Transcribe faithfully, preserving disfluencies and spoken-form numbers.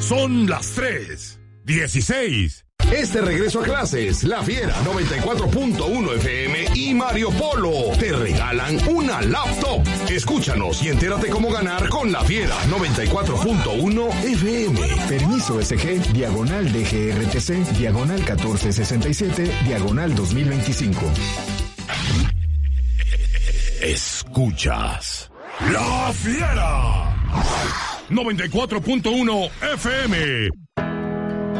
Son las tres dieciséis. Este regreso a clases, La Fiera noventa y cuatro punto uno F M y Mario Polo te regalan una laptop. Escúchanos y entérate cómo ganar con La Fiera noventa y cuatro punto uno F M. Permiso S G, diagonal D G R T C, diagonal catorce sesenta y siete, diagonal dos mil veinticinco. Escuchas La Fiera noventa y cuatro punto uno F M.